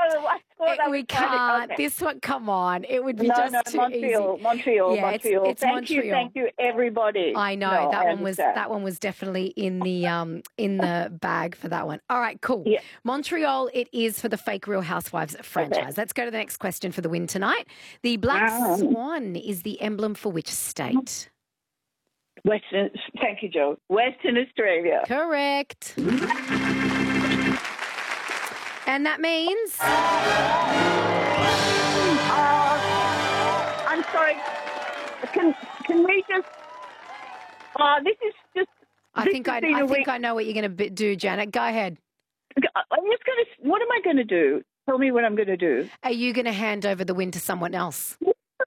I thought I We was trying to- can't. okay. This one, come on. It would be No, just too Montreal, easy. Montreal, Yeah, Montreal. it's Thank Montreal. you, everybody. I know No, that I one was understand. definitely in the bag for that one. All right, cool. Yeah. Montreal, it is for the fake Real Housewives franchise. Let's go to the next question for the win tonight. The black swan is the emblem for which state? Western. Thank you, Joe. Western Australia. Correct. And that means I'm sorry. Can we just? This is just. I think I know what you're going to do, Janet. Go ahead. I'm just going to. What am I going to do? Tell me what I'm going to do. Are you going to hand over the win to someone else?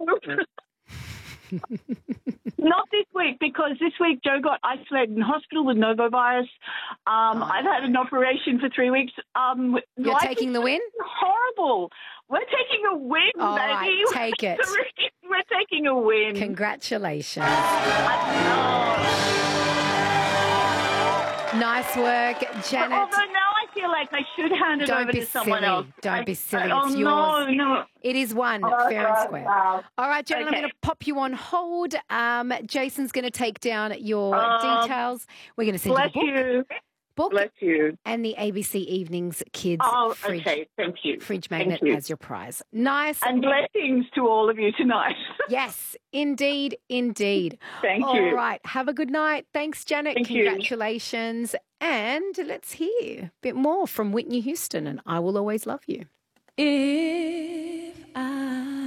Not this week, because this week Joe got isolated in hospital with novovirus. I've had an operation for 3 weeks. You're taking the win? Horrible. We're taking a win, All baby. right, take it. We're taking a win. Congratulations. Nice work, Janet. Although now I feel like I should hand it over to someone else. Don't be silly. It's yours. No. It is one, fair and square. Wow. All right, Janet, I'm going to pop you on hold. Jason's going to take down your details. We're going to send you the book. Bless you. And the ABC Evenings Kids fridge, thank you. Fridge magnet as your prize. Nice. And blessings to all of you tonight. Yes, indeed. Thank you. All right, have a good night. Thanks, Janet. Thank Congratulations. And let's hear a bit more from Whitney Houston and I Will Always Love You. If I